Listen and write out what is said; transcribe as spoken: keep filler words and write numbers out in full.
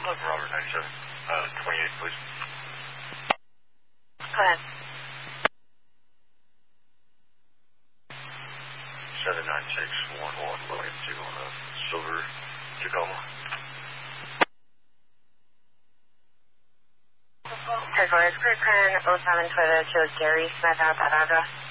eleven Robert ninety-seven, uh, twenty-eight, please. Go ahead. seven nine six one one, going to uh, Silver Tacoma. Territory Cruise Pen oh seven Toyota shows Gary Smith at that address.